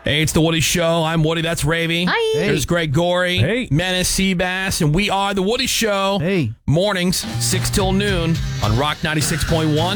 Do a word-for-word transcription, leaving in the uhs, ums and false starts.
Hey, it's the Woody Show. I'm Woody. That's Ravy. Hi. There's Greg Gorey. Hey. Menace Seabass. And we are the Woody Show. Hey. Mornings, six till noon on Rock ninety-six point one.